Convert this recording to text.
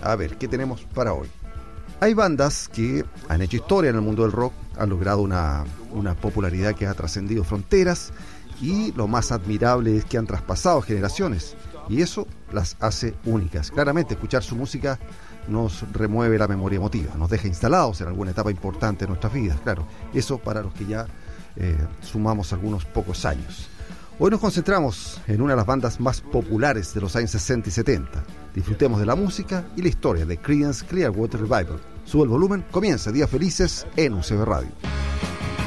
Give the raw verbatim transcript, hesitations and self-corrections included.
A ver, ¿qué tenemos para hoy? Hay bandas que han hecho historia en el mundo del rock, han logrado una, una popularidad que ha trascendido fronteras, y lo más admirable es que han traspasado generaciones, y eso las hace únicas. Claramente, escuchar su música nos remueve la memoria emotiva, nos deja instalados en alguna etapa importante de nuestras vidas, claro, eso para los que ya eh, sumamos algunos pocos años. Hoy nos concentramos en una de las bandas más populares de los años sesenta y setenta. Disfrutemos de la música y la historia de Creedence Clearwater Revival. Sube el volumen, comienza Días Felices en U C B Radio.